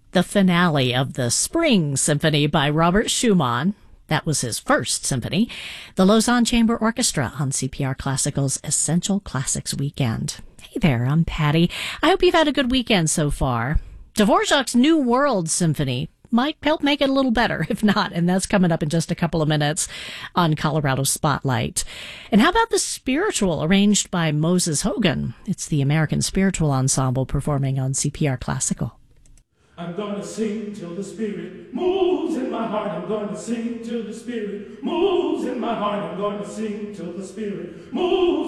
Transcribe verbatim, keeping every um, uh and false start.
The finale of the Spring Symphony by Robert Schumann. That was his first symphony. The Lausanne Chamber Orchestra on C P R Classical's Essential Classics Weekend. Hey there, I'm Patty. I hope you've had a good weekend so far. Dvorak's New World Symphony might help make it a little better, if not, and that's coming up in just a couple of minutes on Colorado Spotlight. And how about the Spiritual, arranged by Moses Hogan? It's the American Spiritual Ensemble performing on C P R Classical. I'm gonna sing till the Spirit moves in my heart. I'm gonna sing till the Spirit moves in my heart. I'm gonna sing till the Spirit moves.